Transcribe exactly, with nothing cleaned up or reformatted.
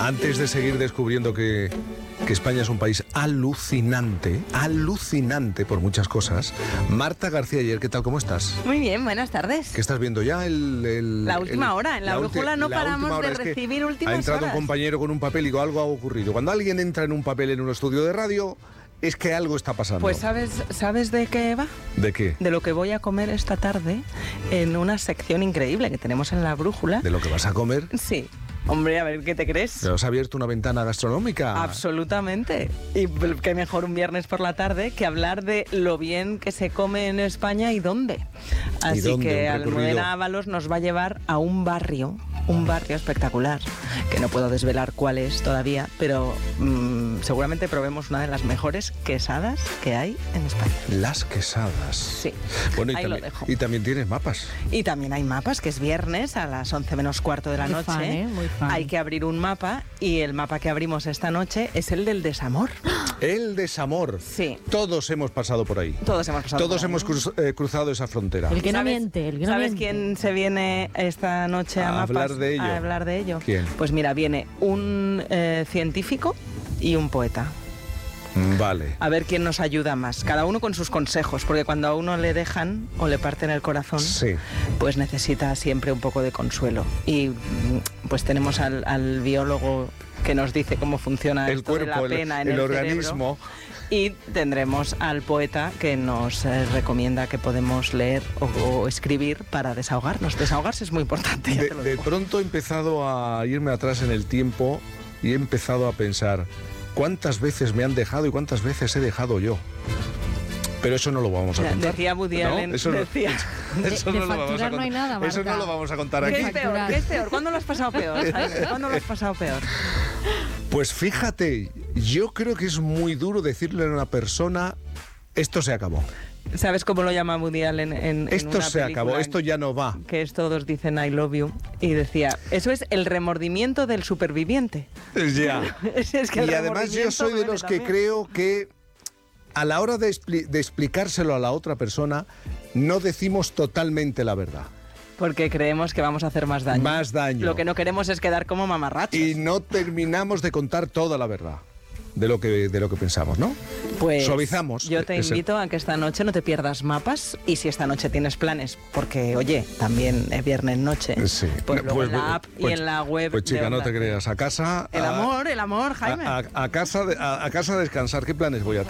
Antes de seguir descubriendo que, que España es un país alucinante, alucinante por muchas cosas, Marta García Ayer, ¿qué tal? ¿Cómo estás? Muy bien, buenas tardes. ¿Qué estás viendo ya? El, el, la última el, hora, en la, la brújula no paramos de recibir últimas horas. Ha entrado horas. un compañero con un papel y digo, algo ha ocurrido. Cuando alguien entra en un papel en un estudio de radio, es que algo está pasando. Pues ¿sabes, ¿sabes de qué va? ¿De qué? De lo que voy a comer esta tarde en una sección increíble que tenemos en la brújula. ¿De lo que vas a comer? Sí. Hombre, a ver, ¿qué te crees? ¿Pero has abierto una ventana gastronómica? Absolutamente. Y qué mejor un viernes por la tarde que hablar de lo bien que se come en España y dónde. Así ¿Y dónde? que Almudena Ábalos nos va a llevar a un barrio, un barrio espectacular, que no puedo desvelar cuál es todavía, pero mmm, seguramente probemos una de las mejores quesadas que hay en España. Las quesadas. Sí. Bueno, y, ahí también, lo dejo. y también tienes mapas. Y también hay mapas, que es viernes a las once menos cuarto de la muy noche. Fan, ¿eh? Muy fan. Hay que abrir un mapa y el mapa que abrimos esta noche es el del desamor. El desamor. Sí. Todos hemos pasado por ahí. Todos hemos pasado Todos por ahí. hemos cruz, eh, cruzado esa frontera. El que no ¿Sabes, miente, el que no ¿sabes miente. quién se viene esta noche a, A mapas, hablar de ello? a hablar de ello? ¿Quién? Pues mira, viene un eh, científico y un poeta. Vale. A ver quién nos ayuda más. Cada uno con sus consejos, porque cuando a uno le dejan o le parten el corazón, sí. pues necesita siempre un poco de consuelo. Y pues tenemos al, al biólogo que nos dice cómo funciona el esto cuerpo, de la pena el, en el, el organismo. cerebro. Y tendremos al poeta que nos eh, recomienda que podemos leer o, o escribir para desahogarnos. Desahogarse es muy importante. Ya De, te lo de digo. pronto he empezado a irme atrás en el tiempo y he empezado a pensar cuántas veces me han dejado y cuántas veces he dejado yo. Pero eso no lo vamos a contar. Decía Woody Allen, ¿No? Eso no, decía... eso de, no de lo vamos a facturar no hay contar. nada, Eso no Marta. lo vamos a contar ¿Qué aquí. es peor? ¿Qué es peor? ¿Cuándo lo has pasado peor? ¿Sabes? ¿Cuándo lo has pasado peor? Pues fíjate, yo creo que es muy duro decirle a una persona, esto se acabó. ¿Sabes cómo lo llama Woody Allen en, en Esto una se acabó, película esto ya no va. que es Todos dicen I love you? Y decía, eso es el remordimiento del superviviente. Ya. Es, es que el Y además yo remordimiento soy de duele los que también. creo que a la hora de, expli- de explicárselo a la otra persona, no decimos totalmente la verdad. Porque creemos que vamos a hacer más daño. Más daño. Lo que no queremos es quedar como mamarrachos. Y no terminamos de contar toda la verdad de lo que, de lo que pensamos, ¿no? Pues Suavizamos. yo te ese- invito a que esta noche no te pierdas mapas y si esta noche tienes planes, porque oye, también es viernes noche, Sí. pues No, luego pues, en la app pues, y en la web. Pues de chica, no Onda te Cero. creas. A casa... El a- amor, el amor, Jaime. A, a- a casa de- a- a casa a descansar. ¿Qué planes voy a tener?